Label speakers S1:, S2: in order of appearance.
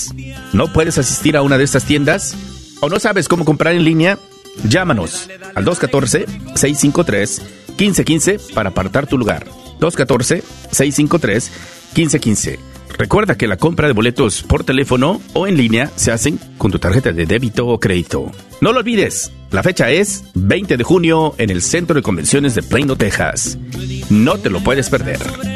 S1: ¿No puedes asistir a una de estas tiendas? ¿O no sabes cómo comprar en línea? Llámanos al 214-653-1515 para apartar tu lugar. 214-653-1515. Recuerda que la compra de boletos por teléfono o en línea se hacen con tu tarjeta de débito o crédito. No lo olvides, la fecha es 20 de junio en el Centro de Convenciones de Plano, Texas. No te lo puedes perder.